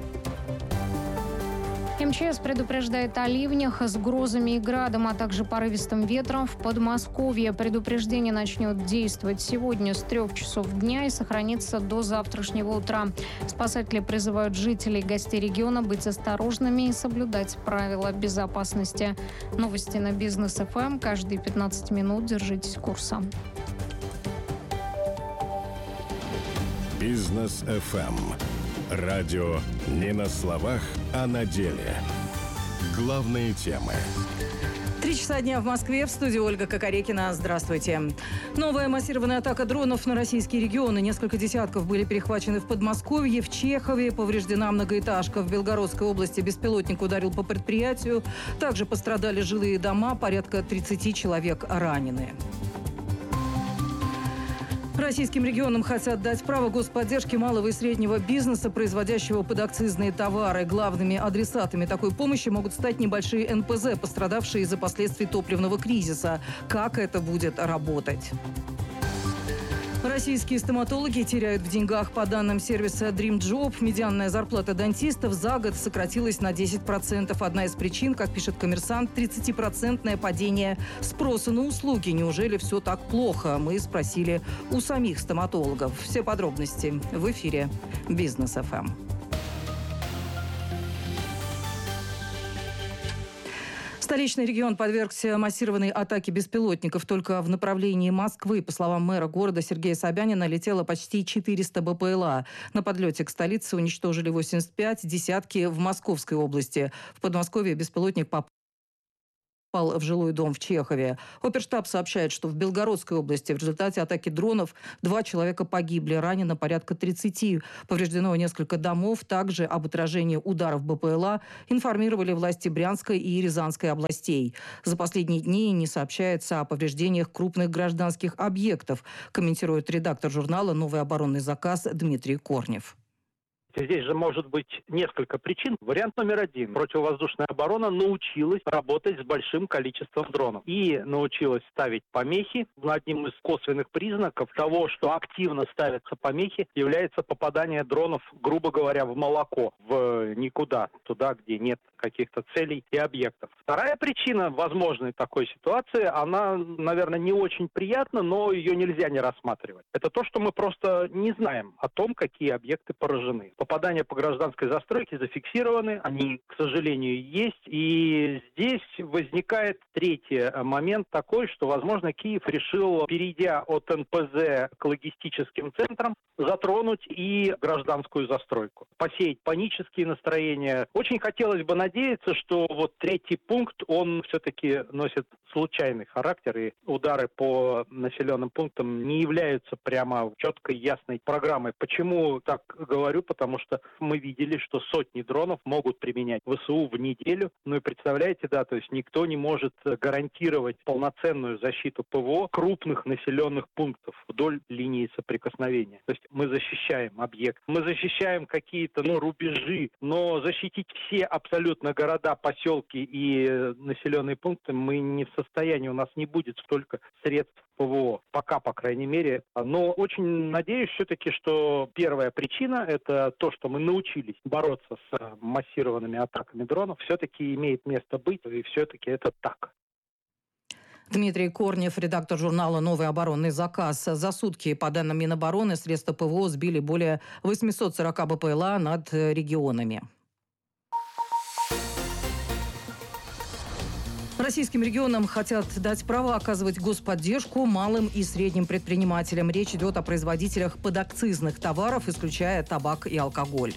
МЧС предупреждает о ливнях с грозами и градом, а также порывистым ветром в Подмосковье. Предупреждение начнет действовать сегодня с 3 часов дня и сохранится до завтрашнего утра. Спасатели призывают жителей и гостей региона быть осторожными и соблюдать правила безопасности. Новости на Бизнес ФМ. Каждые 15 минут держитесь курса. Бизнес ФМ. Радио не на словах, а на деле. Главные темы. 3 часа дня в Москве. В студии Ольга Кокорекина. Здравствуйте. Новая массированная атака дронов на российские регионы. Несколько десятков были перехвачены в Подмосковье, в Чехове. Повреждена многоэтажка. В Белгородской области беспилотник ударил по предприятию. Также пострадали жилые дома. Порядка 30 человек ранены. Российским регионам хотят дать право господдержки малого и среднего бизнеса, производящего подакцизные товары. Главными адресатами такой помощи могут стать небольшие НПЗ, пострадавшие из-за последствий топливного кризиса. Как это будет работать? Российские стоматологи теряют в деньгах. По данным сервиса Dream Job, медианная зарплата дантистов за год сократилась на 10%. Одна из причин, как пишет «Коммерсант», 30% падение спроса на услуги. Неужели все так плохо? Мы спросили у самих стоматологов. Все подробности в эфире «Бизнес ФМ». Столичный регион подвергся массированной атаке беспилотников. Только в направлении Москвы, по словам мэра города Сергея Собянина, летело почти 400 БПЛА. На подлете к столице уничтожили 85, десятки в Московской области. В Подмосковье беспилотник попал в жилой дом в Чехове. Оперштаб сообщает, что в Белгородской области в результате атаки дронов 2 человека погибли, ранено порядка 30. Повреждено несколько домов. Также об отражении ударов БПЛА информировали власти Брянской и Рязанской областей. За последние дни не сообщается о повреждениях крупных гражданских объектов, комментирует редактор журнала «Новый оборонный заказ» Дмитрий Корнев. Здесь же может быть несколько причин. Вариант номер 1. Противовоздушная оборона научилась работать с большим количеством дронов. И научилась ставить помехи. Одним из косвенных признаков того, что активно ставятся помехи, является попадание дронов, грубо говоря, в молоко, в никуда, туда, где нет каких-то целей и объектов. Вторая причина возможной такой ситуации, она, наверное, не очень приятна, но ее нельзя не рассматривать. Это то, что мы просто не знаем о том, какие объекты поражены. Попадания по гражданской застройке зафиксированы, они, к сожалению, есть. И здесь возникает третий момент такой, что, возможно, Киев решил, перейдя от НПЗ к логистическим центрам, затронуть и гражданскую застройку, посеять панические настроения. Очень хотелось бы надеяться, что вот третий пункт, он все-таки носит случайный характер, и удары по населенным пунктам не являются прямо четкой, ясной программой. Почему так говорю? Потому что мы видели, что сотни дронов могут применять ВСУ в неделю. Ну и представляете, да, то есть никто не может гарантировать полноценную защиту ПВО крупных населенных пунктов вдоль линии соприкосновения. То есть мы защищаем объект, мы защищаем какие-то, рубежи, но защитить все абсолютно города, поселки и населенные пункты мы не в состоянии, у нас не будет столько средств ПВО, пока, по крайней мере. Но очень надеюсь все-таки, что первая причина, это то, что мы научились бороться с массированными атаками дронов, все-таки имеет место быть, и все-таки это так. Дмитрий Корнев, редактор журнала «Новый оборонный заказ». За сутки, по данным Минобороны, средства ПВО сбили более 840 БПЛА над регионами. Российским регионам хотят дать право оказывать господдержку малым и средним предпринимателям. Речь идет о производителях подакцизных товаров, исключая табак и алкоголь.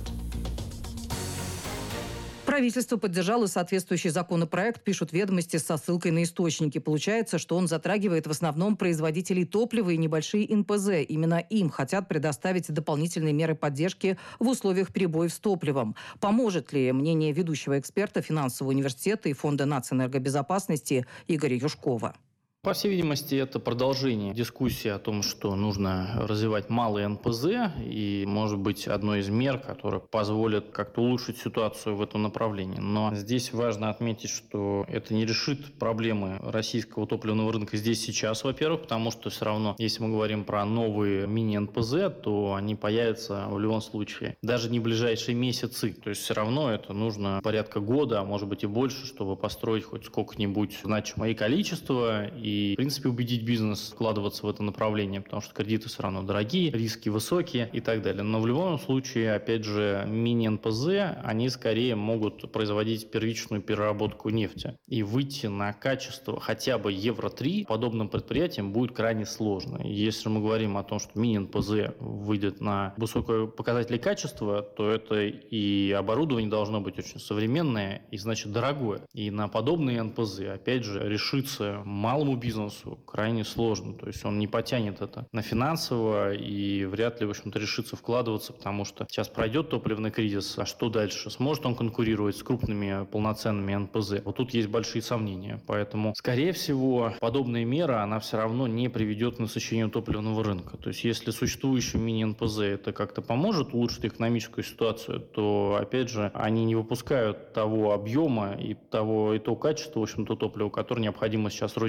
Правительство поддержало соответствующий законопроект, пишут «Ведомости» со ссылкой на источники. Получается, что он затрагивает в основном производителей топлива и небольшие НПЗ. Именно им хотят предоставить дополнительные меры поддержки в условиях перебоев с топливом. Поможет ли мнение ведущего эксперта финансового университета и Фонда нацэнергобезопасности Игоря Юшкова? По всей видимости, это продолжение дискуссии о том, что нужно развивать малые НПЗ, и, может быть, одной из мер, которая позволит как-то улучшить ситуацию в этом направлении. Но здесь важно отметить, что это не решит проблемы российского топливного рынка здесь сейчас, во-первых, потому что все равно, если мы говорим про новые мини-НПЗ, то они появятся в любом случае даже не в ближайшие месяцы. То есть все равно это нужно порядка года, а может быть и больше, чтобы построить хоть сколько-нибудь значимое количество и, в принципе, убедить бизнес вкладываться в это направление, потому что кредиты все равно дорогие, риски высокие и так далее. Но в любом случае, опять же, мини-НПЗ, они скорее могут производить первичную переработку нефти. И выйти на качество хотя бы Евро-3 подобным предприятиям будет крайне сложно. Если мы говорим о том, что мини-НПЗ выйдет на высокие показатели качества, то это и оборудование должно быть очень современное и, значит, дорогое. И на подобные НПЗ, опять же, решиться малому бизнесу крайне сложно. То есть он не потянет это на финансово и вряд ли, в общем-то, решится вкладываться, потому что сейчас пройдет топливный кризис, а что дальше? Сможет он конкурировать с крупными полноценными НПЗ? Вот тут есть большие сомнения. Поэтому, скорее всего, подобная мера, она все равно не приведет к насыщению топливного рынка. То есть если существующим мини-НПЗ это как-то поможет улучшить экономическую ситуацию, то, опять же, они не выпускают того объема и того качества, в общем-то, топлива, которое необходимо сейчас розничному рынку.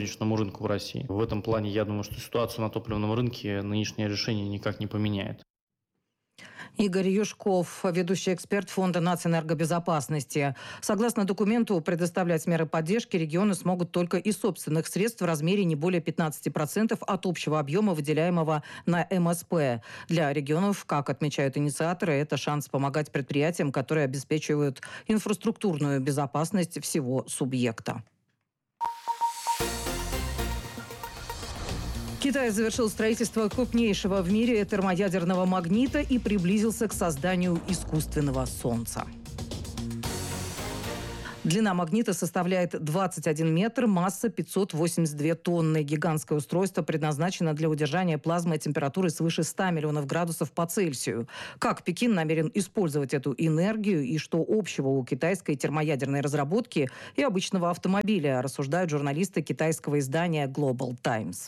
рынку в России. В этом плане я думаю, что ситуацию на топливном рынке нынешнее решение никак не поменяет. Игорь Юшков, ведущий эксперт Фонда нацэнергобезопасности. Согласно документу, предоставлять меры поддержки регионы смогут только из собственных средств в размере не более 15% от общего объема, выделяемого на МСП. Для регионов, как отмечают инициаторы, это шанс помогать предприятиям, которые обеспечивают инфраструктурную безопасность всего субъекта. Китай завершил строительство крупнейшего в мире термоядерного магнита и приблизился к созданию искусственного солнца. Длина магнита составляет 21 метр, масса 582 тонны. Гигантское устройство предназначено для удержания плазмы температуры свыше 100 миллионов градусов по Цельсию. Как Пекин намерен использовать эту энергию и что общего у китайской термоядерной разработки и обычного автомобиля, рассуждают журналисты китайского издания Global Times.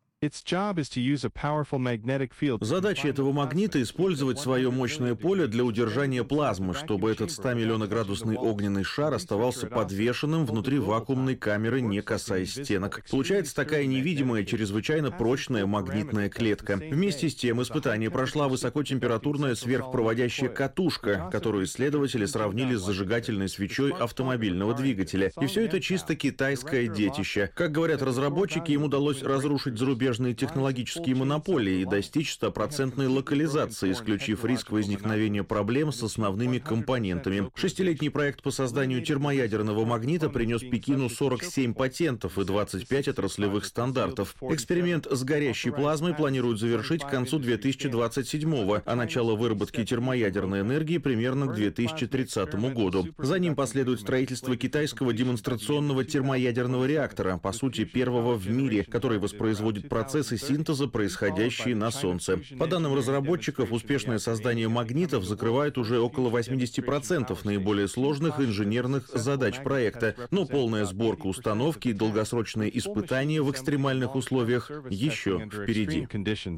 Задача этого магнита — использовать свое мощное поле для удержания плазмы, чтобы этот 100-миллионоградусный огненный шар оставался подвешенным внутри вакуумной камеры, не касаясь стенок. Получается такая невидимая, чрезвычайно прочная магнитная клетка. Вместе с тем испытание прошла высокотемпературная сверхпроводящая катушка, которую исследователи сравнили с зажигательной свечой автомобильного двигателя. И все это чисто китайское детище. Как говорят разработчики, им удалось разрушить зарубежные технологические монополии и достичь 100% локализации, исключив риск возникновения проблем с основными компонентами. 6-летний проект по созданию термоядерного магнита принес Пекину 47 патентов и 25 отраслевых стандартов. Эксперимент с горящей плазмой планируют завершить к концу 2027-го, а начало выработки термоядерной энергии примерно к 2030 году. За ним последует строительство китайского демонстрационного термоядерного реактора, по сути, первого в мире, который воспроизводит процессы синтеза, происходящие на Солнце. По данным разработчиков, успешное создание магнитов закрывает уже около 80% наиболее сложных инженерных задач проекта, но полная сборка установки и долгосрочные испытания в экстремальных условиях еще впереди.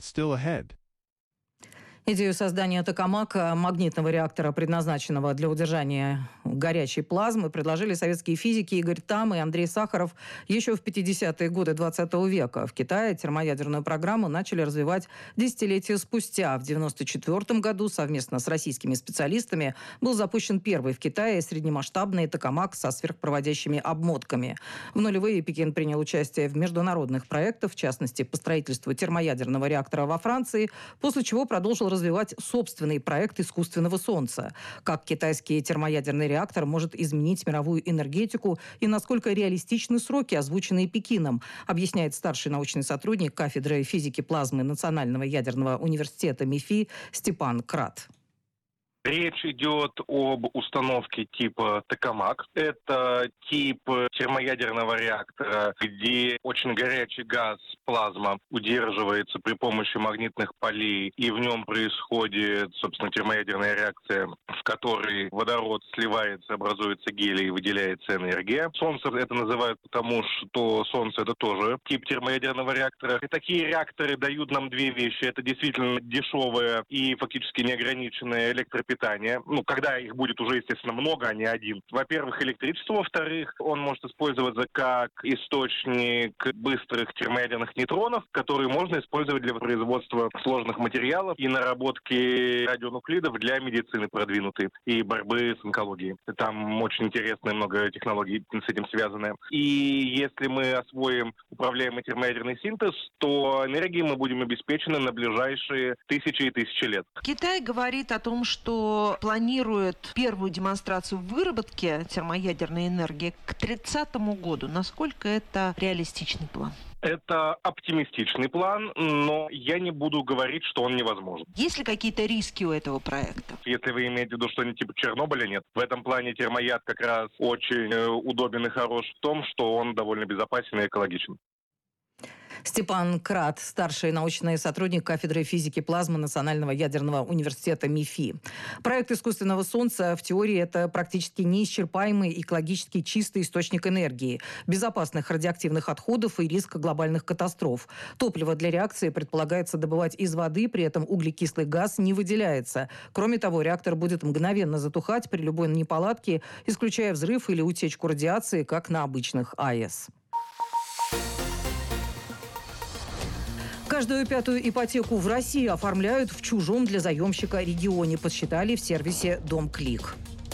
Идею создания токамака, магнитного реактора, предназначенного для удержания горячей плазмы, предложили советские физики Игорь Там и Андрей Сахаров еще в 50-е годы 20 века. В Китае термоядерную программу начали развивать десятилетия спустя. В 1994 году совместно с российскими специалистами был запущен первый в Китае среднемасштабный токамак со сверхпроводящими обмотками. В нулевые Пекин принял участие в международных проектах, в частности, по строительству термоядерного реактора во Франции, после чего продолжил развивать собственный проект искусственного солнца. Как китайский термоядерный реактор может изменить мировую энергетику и насколько реалистичны сроки, озвученные Пекином, объясняет старший научный сотрудник кафедры физики плазмы Национального ядерного университета МИФИ Степан Крат. Речь идет об установке типа токамак. Это тип термоядерного реактора, где очень горячий газ, плазма, удерживается при помощи магнитных полей, и в нем происходит, собственно, термоядерная реакция, в которой водород сливается, образуется гелий и выделяется энергия. Солнце это называют потому, что Солнце — это тоже тип термоядерного реактора. И такие реакторы дают нам две вещи. Это действительно дешевое и фактически неограниченное электропитание. Когда их будет уже, естественно, много, а не один. Во-первых, электричество. Во-вторых, он может использоваться как источник быстрых термоядерных нейтронов, которые можно использовать для производства сложных материалов и наработки радионуклидов для медицины продвинутой и борьбы с онкологией. Там очень интересно, много технологий с этим связаны. И если мы освоим управляемый термоядерный синтез, то энергией мы будем обеспечены на ближайшие тысячи и тысячи лет. Китай говорит о том, что планирует первую демонстрацию выработки термоядерной энергии к 30 году. Насколько это реалистичный план? Это оптимистичный план, но я не буду говорить, что он невозможен. Есть ли какие-то риски у этого проекта? Если вы имеете в виду что-нибудь типа Чернобыля, нет. В этом плане термояд как раз очень удобен и хорош в том, что он довольно безопасен и экологичен. Степан Крат, старший научный сотрудник кафедры физики плазмы Национального ядерного университета МИФИ. Проект искусственного солнца в теории это практически неисчерпаемый экологически чистый источник энергии, безопасных радиоактивных отходов и риска глобальных катастроф. Топливо для реакции предполагается добывать из воды, при этом углекислый газ не выделяется. Кроме того, реактор будет мгновенно затухать при любой неполадке, исключая взрыв или утечку радиации, как на обычных АЭС. Каждую пятую ипотеку в России оформляют в чужом для заемщика регионе, подсчитали в сервисе «Дом.Клик».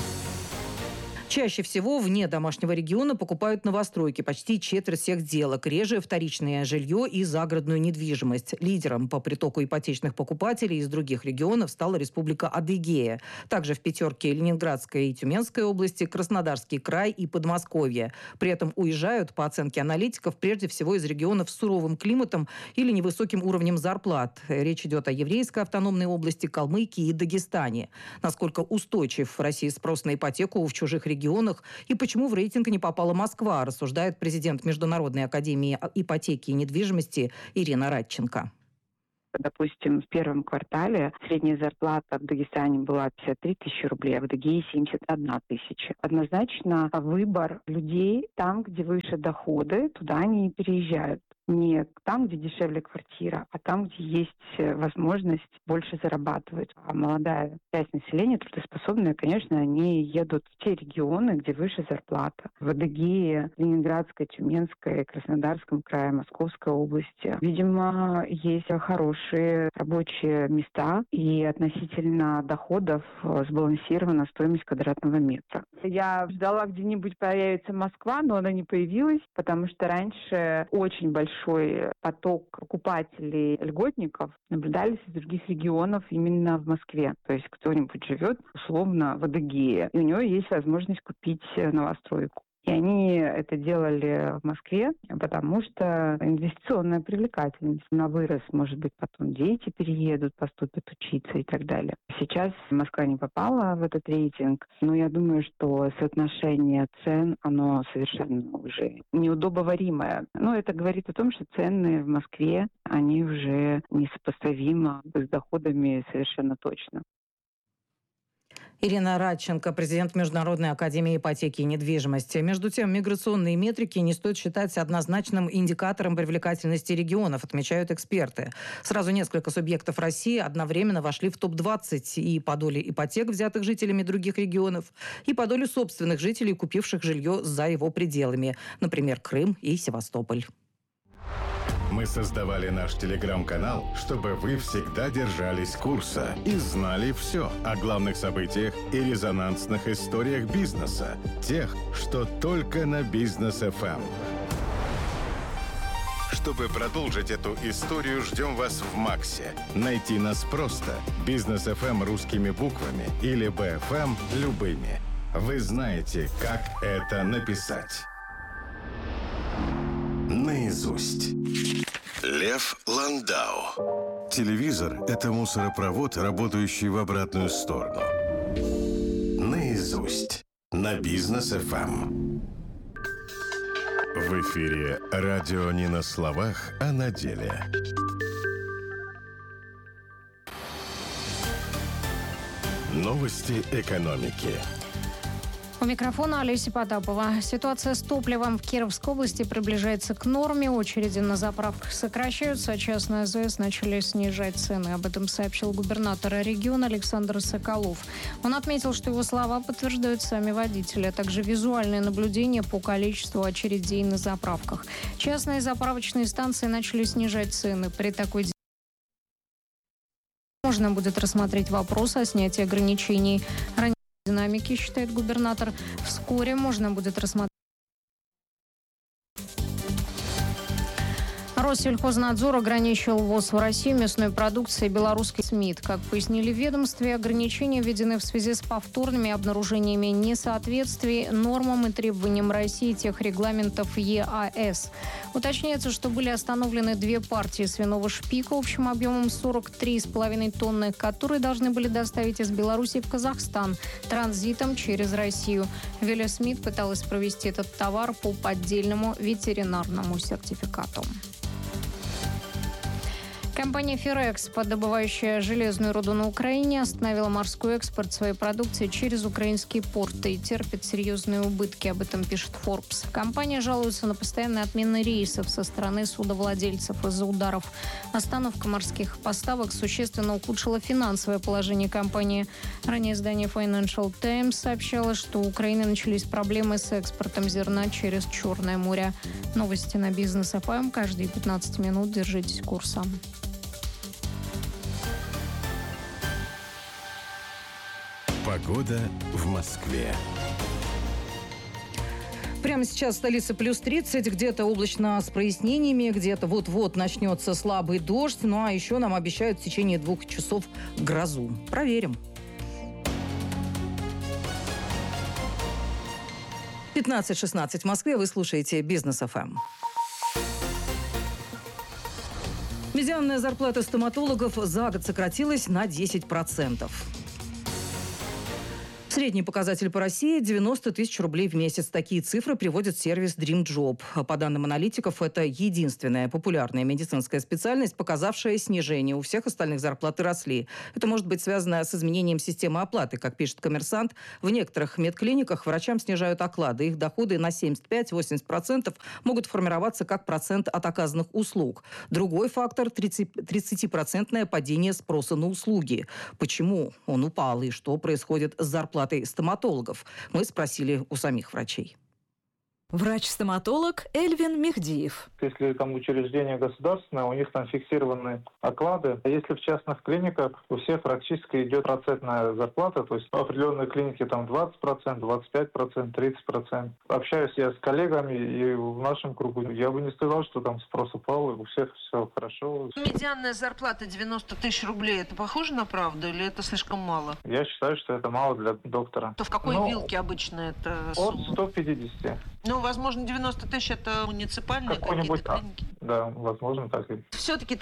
Чаще всего вне домашнего региона покупают новостройки, почти четверть всех сделок, реже вторичное жилье и загородную недвижимость. Лидером по притоку ипотечных покупателей из других регионов стала Республика Адыгея. Также в пятерке Ленинградская и Тюменская области, Краснодарский край и Подмосковье. При этом уезжают, по оценке аналитиков, прежде всего из регионов с суровым климатом или невысоким уровнем зарплат. Речь идет о Еврейской автономной области, Калмыкии и Дагестане. Насколько устойчив в России спрос на ипотеку в чужих регионах и почему в рейтинг не попала Москва, рассуждает президент Международной академии ипотеки и недвижимости Ирина Радченко. Допустим, в первом квартале средняя зарплата в Дагестане была 53 тысячи рублей, а в Адыгее 71 тысяча. Однозначно выбор людей там, где выше доходы, туда они и переезжают. Не там, где дешевле квартира, а там, где есть возможность больше зарабатывать. А молодая часть населения, трудоспособная, конечно, они едут в те регионы, где выше зарплата. В Адыгее, Ленинградской, Тюменской, Краснодарском крае, Московской области. Видимо, есть хорошие рабочие места и относительно доходов сбалансирована стоимость квадратного метра. Я ждала, где-нибудь появится Москва, но она не появилась, потому что раньше очень большой поток покупателей льготников наблюдались из других регионов именно в Москве. То есть кто-нибудь живет условно в Адыгее, и у него есть возможность купить новостройку. И они это делали в Москве, потому что инвестиционная привлекательность. На вырос, может быть, потом дети переедут, поступят учиться и так далее. Сейчас Москва не попала в этот рейтинг, но я думаю, что соотношение цен, оно совершенно уже неудобоваримое. Но это говорит о том, что цены в Москве, они уже несопоставимы с доходами совершенно точно. Ирина Радченко, президент Международной академии ипотеки и недвижимости. Между тем, миграционные метрики не стоит считать однозначным индикатором привлекательности регионов, отмечают эксперты. Сразу несколько субъектов России одновременно вошли в топ-20 и по доле ипотек, взятых жителями других регионов, и по доле собственных жителей, купивших жилье за его пределами. Например, Крым и Севастополь. Мы создавали наш телеграм-канал, чтобы вы всегда держались курса и знали все о главных событиях и резонансных историях бизнеса. Тех, что только на Бизнес ФМ. Чтобы продолжить эту историю, ждем вас в Максе. Найти нас просто. Бизнес ФМ русскими буквами или БФМ любыми. Вы знаете, как это написать. Наизусть. Лев Ландау. Телевизор – это мусоропровод, работающий в обратную сторону. Наизусть. На Бизнес ФМ. В эфире радио не на словах, а на деле. Новости экономики. У микрофона Олеся Потапова. Ситуация с топливом в Кировской области приближается к норме. Очереди на заправках сокращаются, а частные АЗС начали снижать цены. Об этом сообщил губернатор региона Александр Соколов. Он отметил, что его слова подтверждают сами водители, а также визуальные наблюдения по количеству очередей на заправках. Частные заправочные станции начали снижать цены. При такой можно будет рассмотреть вопрос о снятии ограничений. Динамики, считает губернатор, вскоре можно будет рассмотреть. Россельхознадзор ограничил ввоз в Россию мясной продукции белорусской СМИ. Как пояснили в ведомстве, ограничения введены в связи с повторными обнаружениями несоответствий нормам и требованиям России тех регламентов ЕАЭС. Уточняется, что были остановлены 2 партии свиного шпика общим объемом 43,5 тонны, которые должны были доставить из Беларуси в Казахстан транзитом через Россию. Веля Смит пыталась провести этот товар по поддельному ветеринарному сертификату. Компания «Феррэкспо», добывающая железную руду на Украине, остановила морской экспорт своей продукции через украинские порты и терпит серьезные убытки. Об этом пишет Forbes. Компания жалуется на постоянные отмены рейсов со стороны судовладельцев из-за ударов. Остановка морских поставок существенно ухудшила финансовое положение компании. Ранее издание Financial Times сообщало, что у Украины начались проблемы с экспортом зерна через Черное море. Новости на Бизнес ФМ. Каждые 15 минут держитесь курса. Погода в Москве. Прямо сейчас в столице плюс 30, где-то облачно с прояснениями, где-то вот-вот начнется слабый дождь. Ну а еще нам обещают в течение 2 часов грозу. Проверим. 15:16 в Москве. Вы слушаете Бизнес ФМ. Медианная зарплата стоматологов за год сократилась на 10%. Средний показатель по России – 90 тысяч рублей в месяц. Такие цифры приводит сервис Dream Job. По данным аналитиков, это единственная популярная медицинская специальность, показавшая снижение. У всех остальных зарплаты росли. Это может быть связано с изменением системы оплаты. Как пишет «Коммерсант», в некоторых медклиниках врачам снижают оклады. Их доходы на 75-80% могут формироваться как процент от оказанных услуг. Другой фактор – 30% падение спроса на услуги. Почему он упал и что происходит с зарплатой стоматологов? Мы спросили у самих врачей. Врач-стоматолог Эльвин Мехдиев. Если там учреждение государственное, у них там фиксированы оклады. А если в частных клиниках, у всех практически идет процентная зарплата. То есть в определенной клинике там 20%, 25%, 30%. Общаюсь я с коллегами, и в нашем кругу я бы не сказал, что там спрос упал, и у всех все хорошо. Медианная зарплата 90 тысяч рублей. Это похоже на правду или это слишком мало? Я считаю, что это мало для доктора. То в какой вилке обычно это от сумма? 150. Ну, возможно, 90 тысяч это муниципальные какие-то клиники. Да, возможно, так и. Все-таки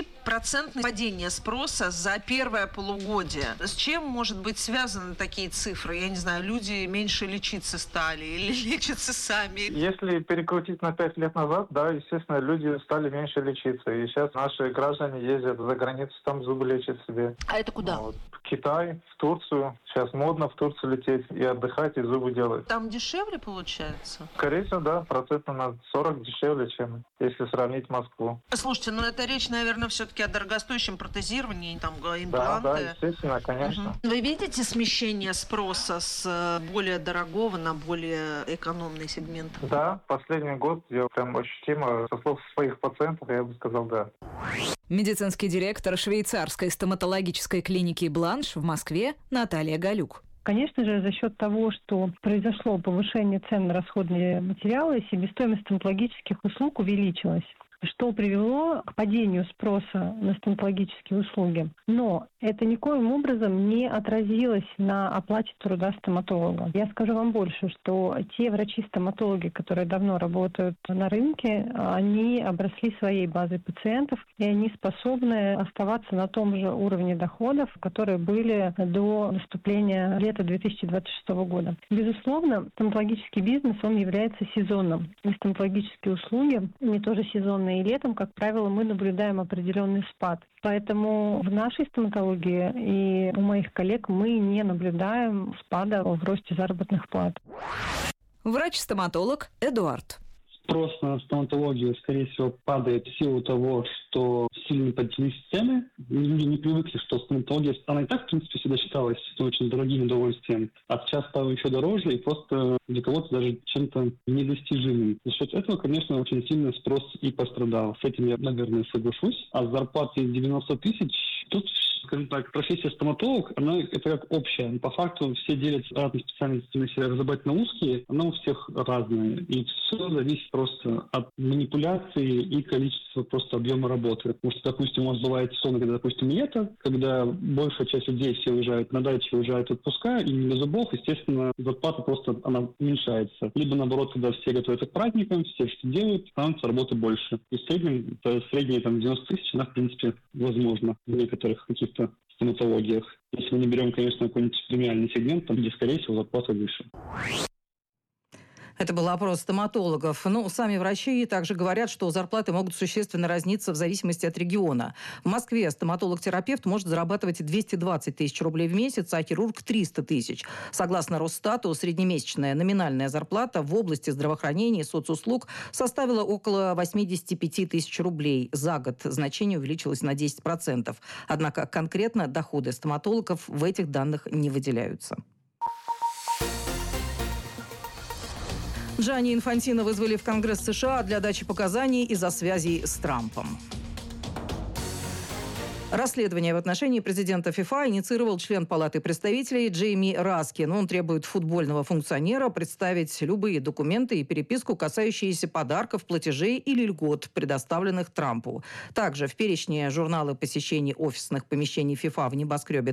30% падение спроса за первое полугодие. С чем может быть связаны такие цифры? Я не знаю, люди меньше лечиться стали или лечатся сами? Если перекрутить на 5 лет назад, да, естественно, люди стали меньше лечиться. И сейчас наши граждане ездят за границу, там зубы лечат себе. А это куда? Вот. В Китай, в Турцию. Сейчас модно в Турцию лететь и отдыхать, и зубы делать. Там дешевле получается? Скорее всего, да, процентов на 40 дешевле, чем если сравнить Москву. Слушайте, ну это речь, наверное, все-таки о дорогостоящем протезировании, там импланты. Да, естественно, конечно. Вы видите смещение спроса с более дорогого на более экономный сегмент? Да, последний год я прям ощутимо, со слов своих пациентов, я бы сказал, да. Медицинский директор швейцарской стоматологической клиники «Бланш» в Москве Наталья Галюк. Конечно же, за счет того, что произошло повышение цен на расходные материалы, себестоимость стоматологических услуг увеличилась, что привело к падению спроса на стоматологические услуги. Но это никоим образом не отразилось на оплате труда стоматолога. Я скажу вам больше, что те врачи-стоматологи, которые давно работают на рынке, они обросли своей базой пациентов, и они способны оставаться на том же уровне доходов, которые были до наступления лета 2026 года. Безусловно, стоматологический бизнес, он является сезонным. И стоматологические услуги, они тоже сезонные. И летом, как правило, мы наблюдаем определенный спад. Поэтому в нашей стоматологии и у моих коллег мы не наблюдаем спада в росте заработных плат. Врач-стоматолог Эдуард. Спрос на стоматологию, скорее всего, падает в силу того, что сильно поднялись цены. Люди не привыкли, что стоматология, она и так, в принципе, всегда считалась очень дорогим удовольствием. А сейчас стало еще дороже и просто для кого-то даже чем-то недостижимым. За счет этого, конечно, очень сильно спрос и пострадал. С этим я, наверное, соглашусь. А с зарплатой 90 тысяч, тут, скажем так, профессия стоматолог, она это как общая. По факту все делятся разными специальностями, если разобрать на узкие, она у всех разная. И все зависит просто от манипуляции и количества просто объема работы. Потому что, допустим, у вас бывает сезон, когда, допустим, лето, когда большая часть людей все уезжают на дачу, уезжают в отпуска, и не до зубов, естественно, зарплата просто она уменьшается. Либо, наоборот, когда все готовятся к праздникам, все что делают, становится работы больше. И в среднем, средние 90 тысяч, она, в принципе, возможно в некоторых каких-то стоматологиях. Если мы не берем, конечно, какой-нибудь премиальный сегмент, там, где, скорее всего, зарплата выше. Это был опрос стоматологов. Сами врачи также говорят, что зарплаты могут существенно разниться в зависимости от региона. В Москве стоматолог-терапевт может зарабатывать 220 тысяч рублей в месяц, а хирург 300 тысяч. Согласно Росстату, среднемесячная номинальная зарплата в области здравоохранения и соцуслуг составила около 85 тысяч рублей. За год значение увеличилось на 10%. Однако конкретно доходы стоматологов в этих данных не выделяются. Джанни Инфантино вызвали в Конгресс США для дачи показаний из-за связей с Трампом. Расследование в отношении президента ФИФА инициировал член Палаты представителей Джейми Раскин. Он требует футбольного функционера представить любые документы и переписку, касающиеся подарков, платежей или льгот, предоставленных Трампу. Также в перечне журналы посещений офисных помещений ФИФА в небоскребе